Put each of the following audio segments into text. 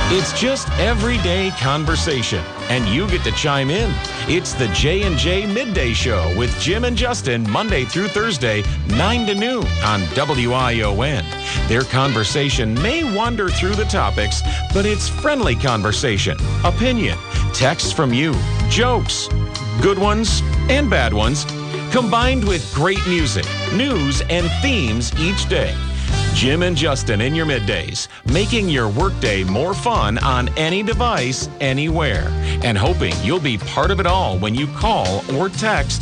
It's just everyday conversation, and you get to chime in. It's the J&J Midday Show with Jim and Justin, Monday through Thursday, 9 to noon on WION. Their conversation may wander through the topics, but it's friendly conversation, opinion, texts from you, jokes, good ones and bad ones, combined with great music, news, and themes each day. Jim and Justin in your middays, making your workday more fun on any device, anywhere, and hoping you'll be part of it all when you call or text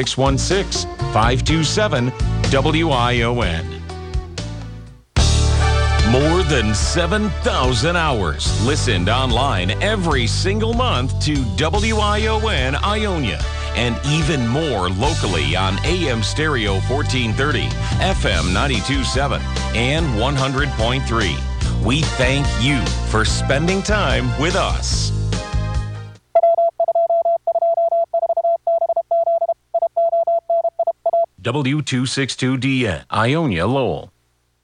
616-527-WION. More than 7,000 hours listened online every single month to WION Ionia, and even more locally on AM Stereo 1430, FM 92.7, and 100.3. We thank you for spending time with us. W262DN, Ionia, Lowell.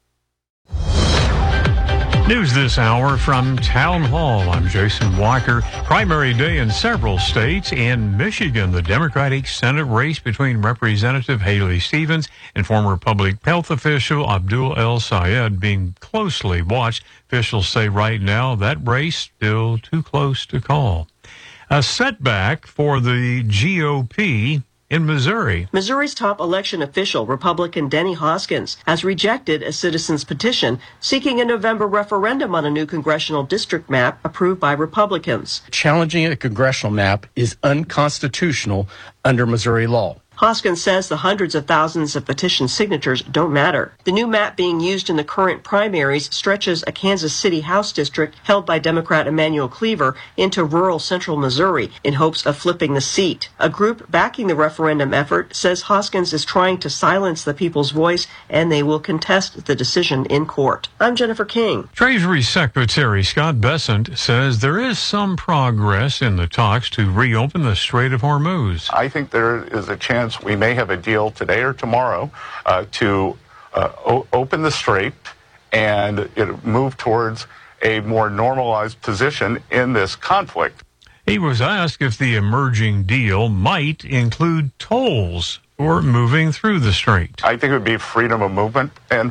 News this hour from Town Hall. I'm Jason Walker. Primary day in several states. In Michigan, the Democratic Senate race between Representative Haley Stevens and former public health official Abdul El Sayed being closely watched. Officials say right now that race still too close to call. A setback for the GOP in Missouri. Missouri's top election official, Republican Denny Hoskins, has rejected a citizen's petition seeking a November referendum on a new congressional district map approved by Republicans. Challenging a congressional map is unconstitutional under Missouri law. Hoskins says the hundreds of thousands of petition signatures don't matter. The new map being used in the current primaries stretches a Kansas City House district held by Democrat Emanuel Cleaver into rural central Missouri in hopes of flipping the seat. A group backing the referendum effort says Hoskins is trying to silence the people's voice and they will contest the decision in court. I'm Jennifer King. Treasury Secretary Scott Bessent says there is some progress in the talks to reopen the Strait of Hormuz. I think there is a chance we may have a deal today or tomorrow to open the strait and move towards a more normalized position in this conflict. He was asked if the emerging deal might include tolls for moving through the strait. I think it would be freedom of movement, and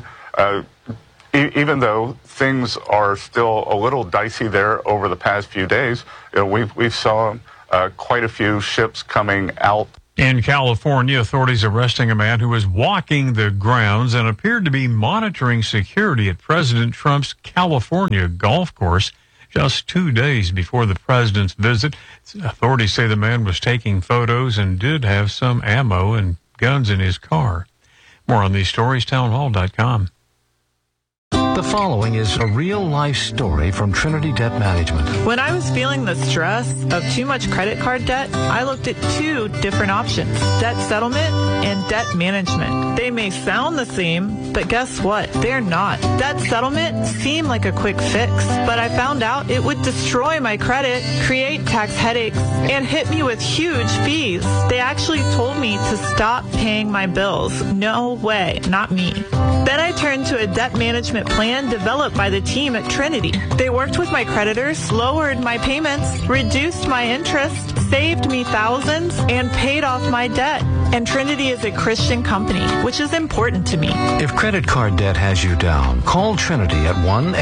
even though things are still a little dicey there over the past few days, we've saw quite a few ships coming out. In California, authorities arresting a man who was walking the grounds and appeared to be monitoring security at President Trump's California golf course just 2 days before the president's visit. Authorities say the man was taking photos and did have some ammo and guns in his car. More on these stories, townhall.com. The following is a real-life story from Trinity Debt Management. When I was feeling the stress of too much credit card debt, I looked at two different options: debt settlement and debt management. They may sound the same, but guess what? They're not. Debt settlement seemed like a quick fix, but I found out it would destroy my credit, create tax headaches, and hit me with huge fees. They actually told me to stop paying my bills. No way, not me. Then I turned to a debt management plan developed by the team at Trinity. They worked with my creditors, lowered my payments, reduced my interest, saved me thousands, and paid off my debt. And Trinity is a Christian company, which is important to me. If credit card debt has you down, call Trinity at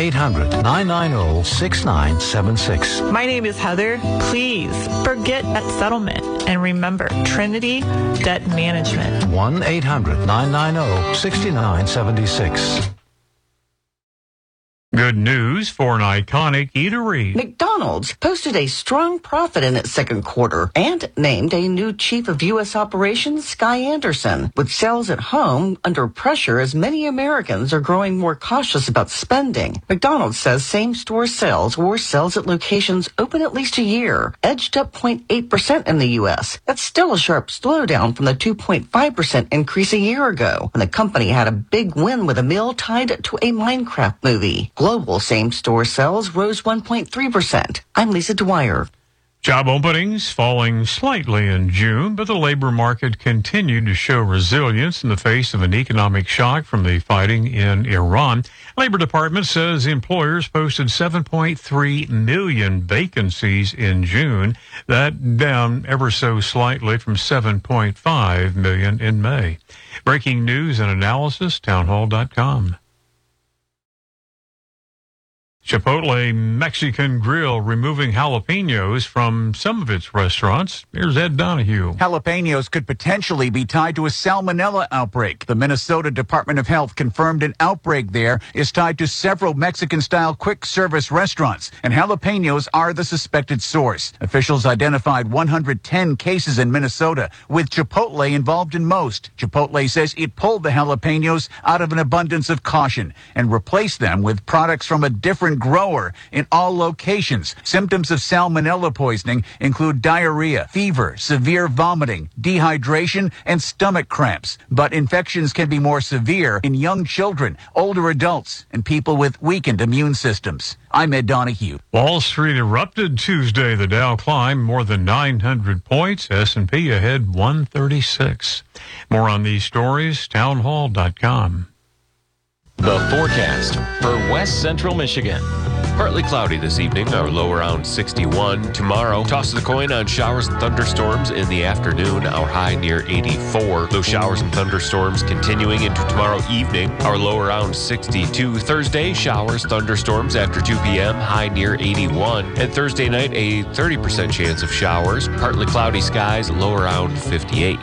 1-800-990-6976. My name is Heather. Please forget that settlement and remember Trinity Debt Management. 1-800-990-6976. Good news for an iconic eatery. McDonald's posted a strong profit in its second quarter and named a new chief of U.S. operations, Sky Anderson. With sales at home under pressure as many Americans are growing more cautious about spending, McDonald's says same-store sales or sales at locations open at least a year edged up 0.8% in the U.S. That's still a sharp slowdown from the 2.5% increase a year ago when the company had a big win with a meal tied to a Minecraft movie. Global same-store sales rose 1.3%. I'm Lisa Dwyer. Job openings falling slightly in June, but the labor market continued to show resilience in the face of an economic shock from the fighting in Iran. Labor Department says employers posted 7.3 million vacancies in June. That down ever so slightly from 7.5 million in May. Breaking news and analysis, townhall.com. Chipotle Mexican Grill removing jalapenos from some of its restaurants. Here's Ed Donahue. Jalapenos could potentially be tied to a salmonella outbreak. The Minnesota Department of Health confirmed an outbreak there is tied to several Mexican-style quick-service restaurants, and jalapenos are the suspected source. Officials identified 110 cases in Minnesota, with Chipotle involved in most. Chipotle says it pulled the jalapenos out of an abundance of caution and replaced them with products from a different grower in all locations. Symptoms of salmonella poisoning include diarrhea, fever, severe vomiting, dehydration, and stomach cramps. But infections can be more severe in young children, older adults, and people with weakened immune systems. I'm Ed Donahue. Wall Street erupted Tuesday. The Dow climbed more than 900 points. S&P ahead 136. More on these stories, townhall.com. The forecast for West Central Michigan. Partly cloudy this evening, our low around 61. Tomorrow, toss of the coin on showers and thunderstorms in the afternoon, our high near 84. Those showers and thunderstorms continuing into tomorrow evening, our low around 62. Thursday, showers, thunderstorms after 2 p.m., high near 81. And Thursday night, a 30% chance of showers, partly cloudy skies, low around 58.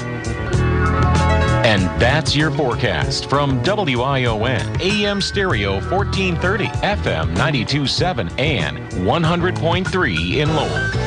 And that's your forecast from WION, AM Stereo 1430, FM 92.7, and 100.3 in Lowell.